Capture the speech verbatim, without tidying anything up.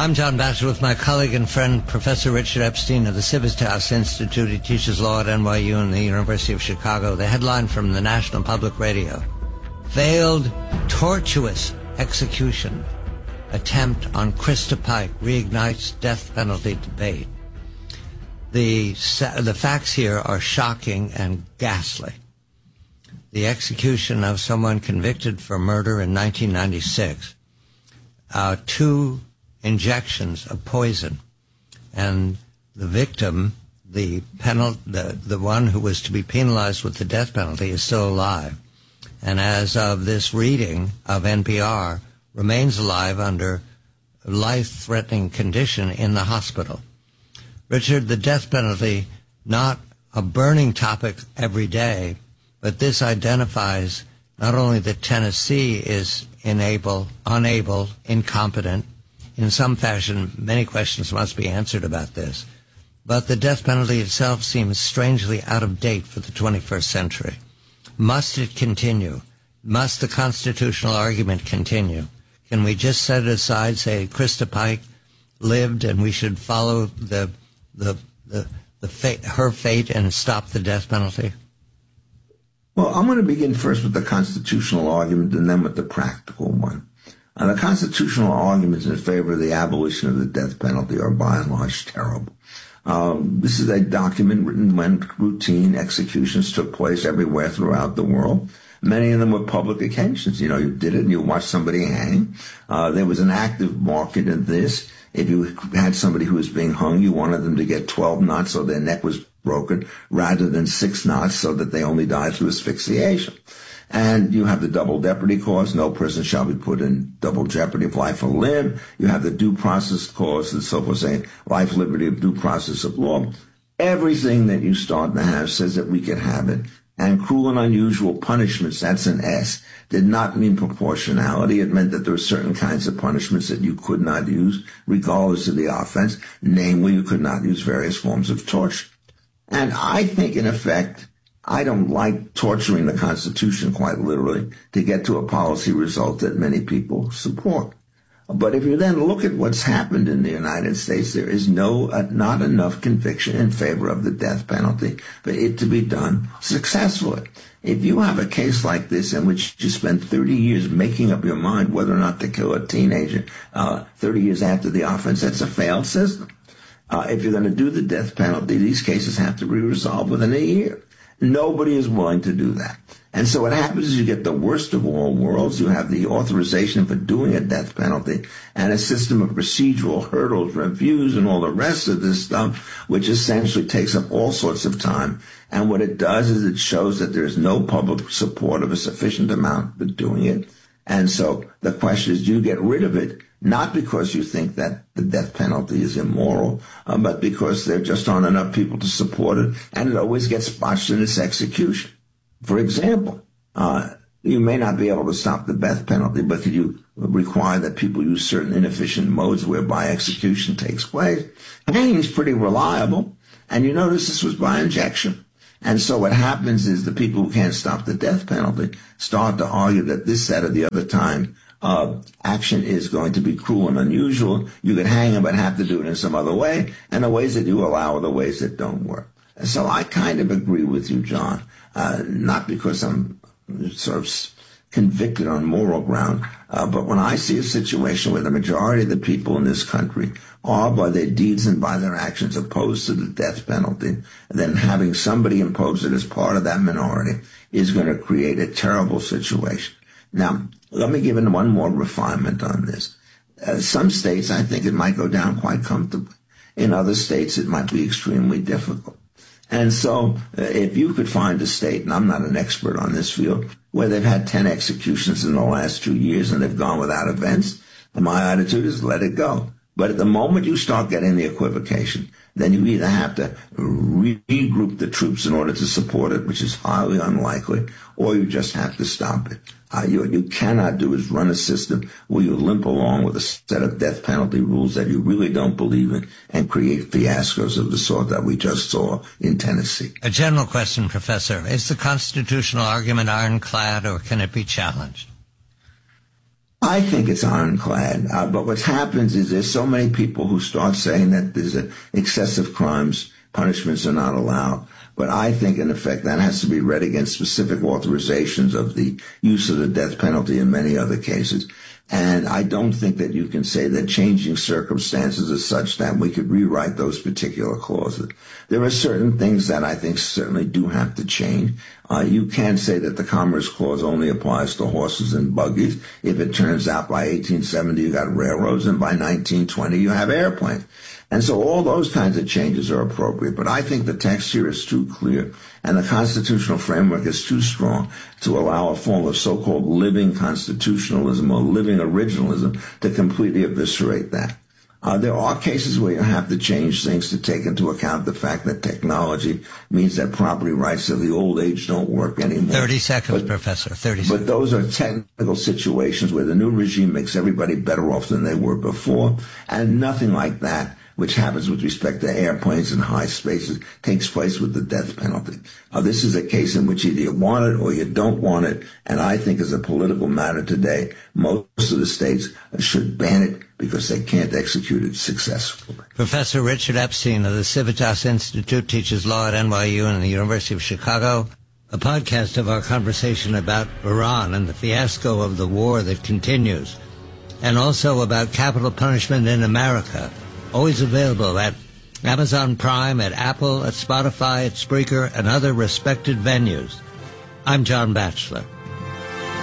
I'm John Batchelor with my colleague and friend, Professor Richard Epstein of the Civitas Institute. He teaches law at N Y U and the University of Chicago. The headline from the National Public Radio: failed tortuous execution attempt on Krista Pike reignites death penalty debate. The, the facts here are shocking and ghastly. The execution of someone convicted for murder in nineteen ninety-six, uh, two injections of poison, and the victim, the penal, the, the one who was to be penalized with the death penalty, is still alive. And as of this reading of N P R, remains alive under life-threatening condition in the hospital. Richard, the death penalty, not a burning topic every day, but this identifies not only that Tennessee is unable, unable, incompetent. In some fashion, many questions must be answered about this. But the death penalty itself seems strangely out of date for the twenty-first century. Must it continue? Must the constitutional argument continue? Can we just set it aside, say Krista Pike lived and we should follow the the the, the fate, her fate and stop the death penalty? Well, I'm going to begin first with the constitutional argument and then with the practical one. Uh, the constitutional arguments in favor of the abolition of the death penalty are by and large terrible. Um, this is a document written when routine executions took place everywhere throughout the world. Many of them were public occasions. You know, you did it and you watched somebody hang. Uh, there was an active market in this. If you had somebody who was being hung, you wanted them to get twelve knots so their neck was broken rather than six knots so that they only died through asphyxiation. And you have the double jeopardy clause. No person shall be put in double jeopardy of life or limb. You have the due process clause and so forth, saying life, liberty, of due process of law. Everything that you start to have says that we can have it. And cruel and unusual punishments, that's an S, did not mean proportionality. It meant that there were certain kinds of punishments that you could not use, regardless of the offense. Namely, you could not use various forms of torture. And I think, in effect, I don't like torturing the Constitution, quite literally, to get to a policy result that many people support. But if you then look at what's happened in the United States, there is no, uh, not enough conviction in favor of the death penalty for it to be done successfully. If you have a case like this in which you spend thirty years making up your mind whether or not to kill a teenager, uh, thirty years after the offense, that's a failed system. Uh, if you're going to do the death penalty, these cases have to be resolved within a year. Nobody is willing to do that. And so what happens is you get the worst of all worlds. You have the authorization for doing a death penalty and a system of procedural hurdles, reviews, and all the rest of this stuff, which essentially takes up all sorts of time. And what it does is it shows that there is no public support of a sufficient amount for doing it. And so the question is, do you get rid of it? Not because you think that the death penalty is immoral, uh, but because there just aren't enough people to support it, and it always gets botched in its execution. For example, uh, you may not be able to stop the death penalty, but could you require that people use certain inefficient modes whereby execution takes place? Hanging is pretty reliable, and you notice this was by injection. And so what happens is the people who can't stop the death penalty start to argue that this, that, or the other time uh, action is going to be cruel and unusual. You can hang them, but have to do it in some other way. And the ways that you allow are the ways that don't work. And so I kind of agree with you, John, uh, not because I'm sort of convicted on moral ground, uh, but when I see a situation where the majority of the people in this country are, by their deeds and by their actions, opposed to the death penalty, then having somebody impose it as part of that minority is going to create a terrible situation. Now, let me give in one more refinement on this. Uh, some states, I think it might go down quite comfortably. In other states, it might be extremely difficult. And so uh, if you could find a state, and I'm not an expert on this field, where they've had ten executions in the last two years and they've gone without events, my attitude is let it go. But at the moment you start getting the equivocation, then you either have to regroup the troops in order to support it, which is highly unlikely, or you just have to stop it. Uh, you, what you cannot do is run a system where you limp along with a set of death penalty rules that you really don't believe in and create fiascos of the sort that we just saw in Tennessee. A general question, Professor. Is the constitutional argument ironclad, or can it be challenged? I think it's ironclad, uh, but what happens is there's so many people who start saying that there's a excessive crimes, punishments are not allowed. But I think, in effect, that has to be read against specific authorizations of the use of the death penalty in many other cases. And I don't think that you can say that changing circumstances is such that we could rewrite those particular clauses. There are certain things that I think certainly do have to change. Uh, you can't say that the Commerce Clause only applies to horses and buggies if it turns out by eighteen seventy you got railroads and by nineteen twenty you have airplanes. And so all those kinds of changes are appropriate. But I think the text here is too clear and the constitutional framework is too strong to allow a form of so-called living constitutionalism or living originalism to completely eviscerate that. Uh, there are cases where you have to change things to take into account the fact that technology means that property rights of the old age don't work anymore. thirty seconds, but, Professor, thirty seconds. But those are technical situations where the new regime makes everybody better off than they were before, and nothing like that, which happens with respect to airplanes and high spaces, takes place with the death penalty. Uh, this is a case in which either you want it or you don't want it, and I think as a political matter today, most of the states should ban it because they can't execute it successfully. Professor Richard Epstein of the Civitas Institute teaches law at N Y U and the University of Chicago. A podcast of our conversation about Iran and the fiasco of the war that continues, and also about capital punishment in America. Always available at Amazon Prime, at Apple, at Spotify, at Spreaker, and other respected venues. I'm John Batchelor.